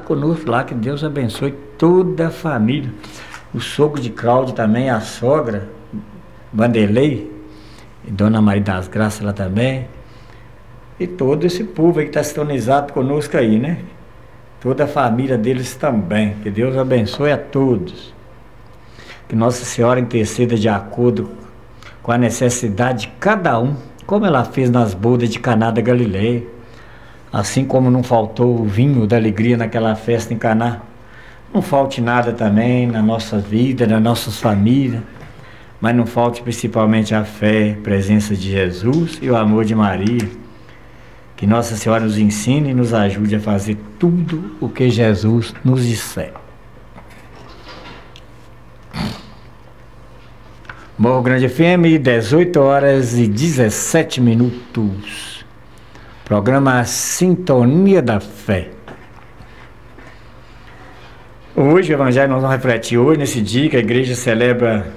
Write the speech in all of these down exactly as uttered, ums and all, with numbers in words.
conosco lá, que Deus abençoe toda a família. O sogro de Cláudio também, a sogra, Vanderlei, e Dona Maria das Graças lá também. E todo esse povo aí que está sintonizado conosco aí, né? Toda a família deles também. Que Deus abençoe a todos. Que Nossa Senhora interceda de acordo com a necessidade de cada um, como ela fez nas bodas de Caná da Galileia. Assim como não faltou o vinho da alegria naquela festa em Caná, não falte nada também na nossa vida, nas nossas famílias, mas não falte principalmente a fé, a presença de Jesus e o amor de Maria. Que Nossa Senhora nos ensine e nos ajude a fazer tudo o que Jesus nos disser. Morro Grande F M, dezoito horas e dezessete minutos. Programa Sintonia da Fé. Hoje, o Evangelho, nós vamos refletir hoje, nesse dia que a igreja celebra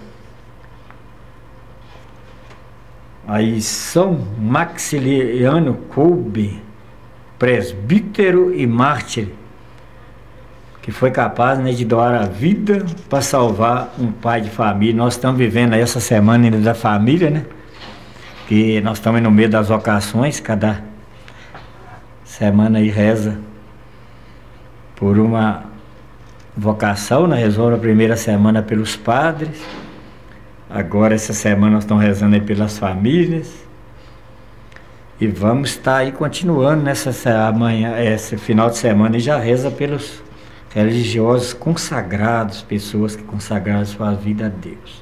aí São Maximiliano Kolbe, presbítero e mártir, que foi capaz, né, de doar a vida para salvar um pai de família. Nós estamos vivendo aí essa semana ainda da família, né? Que nós estamos no meio das vocações, cada semana aí reza por uma vocação, né? Rezou na primeira semana pelos padres, agora essa semana nós estamos rezando aí pelas famílias, e vamos estar aí continuando nessa amanhã, esse final de semana, e já reza pelos religiosos consagrados, pessoas que consagraram sua vida a Deus.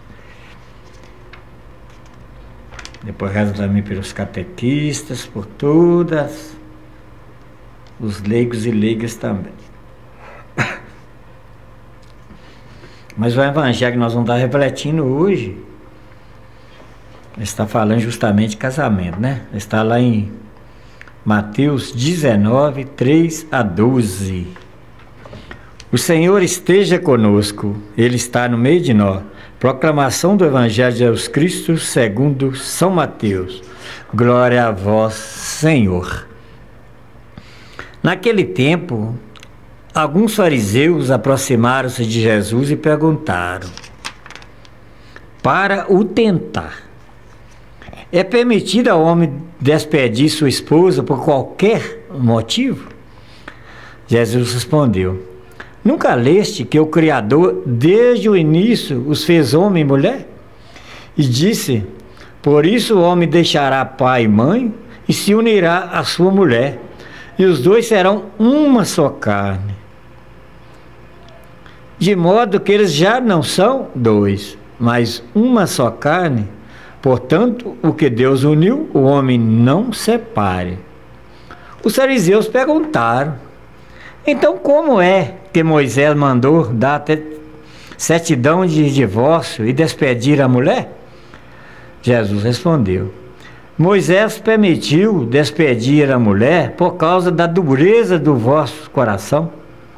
Depois reza também pelos catequistas, por todas os leigos e leigas também. Mas o Evangelho que nós vamos estar refletindo hoje está falando justamente de casamento, né? Está lá em Mateus dezenove, três a doze. O Senhor esteja conosco, Ele está no meio de nós. Proclamação do Evangelho de Jesus Cristo segundo São Mateus. Glória a vós, Senhor. Naquele tempo, alguns fariseus aproximaram-se de Jesus e perguntaram, para o tentar: é permitido ao homem despedir sua esposa por qualquer motivo? Jesus respondeu: nunca leste que o Criador, desde o início, os fez homem e mulher? E disse: por isso o homem deixará pai e mãe e se unirá à sua mulher, e os dois serão uma só carne. De modo que eles já não são dois, mas uma só carne. Portanto, o que Deus uniu, o homem não separe. Os fariseus perguntaram: então como é que Moisés mandou dar certidão de divórcio e despedir a mulher? Jesus respondeu: Moisés permitiu despedir a mulher por causa da dureza do vosso coração.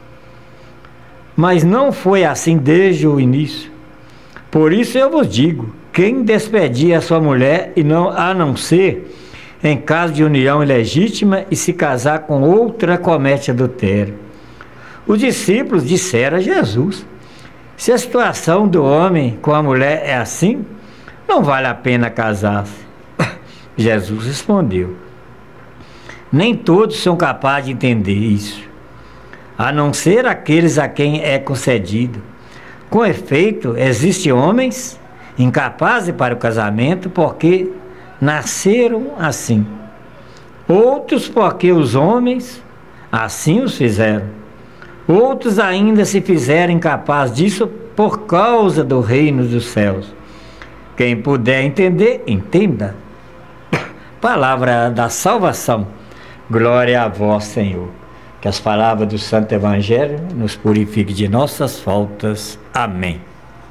Mas não foi assim desde o início. Por isso eu vos digo: quem despedir a sua mulher, e não, a não ser em caso de união ilegítima, e se casar com outra, comete adultério. Os discípulos disseram a Jesus: se a situação do homem com a mulher é assim, não vale a pena casar-se. Jesus respondeu: nem todos são capazes de entender isso, a não ser aqueles a quem é concedido. Com efeito, existem homens incapazes para o casamento porque nasceram assim, outros porque os homens assim os fizeram, outros ainda se fizeram incapazes disso por causa do reino dos céus. Quem puder entender, entenda. Palavra da salvação. Glória a vós, Senhor. Que as palavras do Santo Evangelho nos purifiquem de nossas faltas. Amém.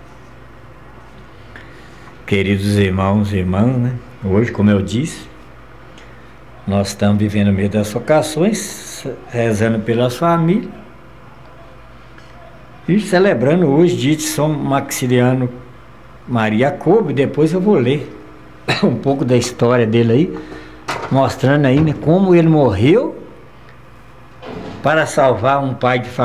Queridos irmãos e irmãs, né? Hoje, como eu disse, nós estamos vivendo no meio das vocações, rezando pelas famílias e celebrando hoje o dia de São Maximiliano Maria Kolbe. Depois eu vou ler um pouco da história dele aí, mostrando aí, né, como ele morreu para salvar um pai de família.